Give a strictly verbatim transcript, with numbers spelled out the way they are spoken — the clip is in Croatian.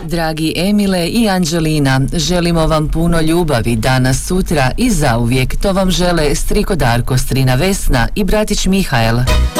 Dragi Emile i Anđelina, želimo vam puno ljubavi danas, sutra i zauvijek. To vam žele striko Darko, strina Vesna i bratić Mihael.